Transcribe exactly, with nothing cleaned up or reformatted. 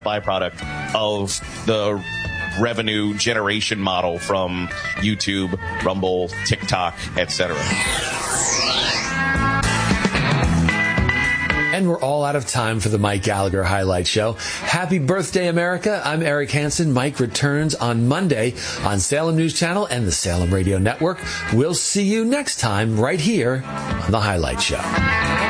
byproduct of the revenue generation model from YouTube, Rumble, TikTok, et cetera. And we're all out of time for the Mike Gallagher Highlight Show. Happy birthday, America. I'm Eric Hansen. Mike returns on Monday on Salem News Channel and the Salem Radio Network. We'll see you next time right here on the Highlight Show.